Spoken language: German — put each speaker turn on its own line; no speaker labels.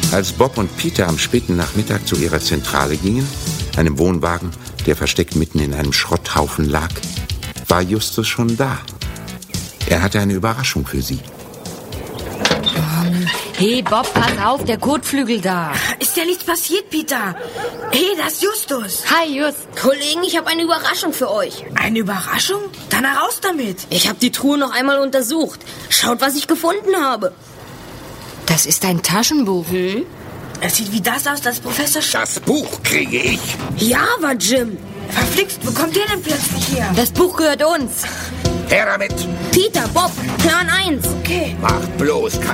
Als Bob und Peter am späten Nachmittag zu ihrer Zentrale gingen, einem Wohnwagen, der versteckt mitten in einem Schrotthaufen lag, war Justus schon da. Er hatte eine Überraschung für sie.
Hey Bob, pass auf, der Kotflügel da.
Ist ja nichts passiert, Peter. Hey, das ist Justus.
Hi, Just.
Kollegen, ich habe eine Überraschung für euch.
Eine Überraschung? Dann heraus damit.
Ich habe die Truhe noch einmal untersucht. Schaut, was ich gefunden habe.
Das ist ein Taschenbuch.
Es sieht wie das aus, das Professor
Das Buch kriege ich.
Ja, aber Jim.
Verflixt, wo kommt der denn plötzlich her?
Das Buch gehört uns.
Her damit.
Peter, Bob, Plan 1.
Okay.
Macht bloß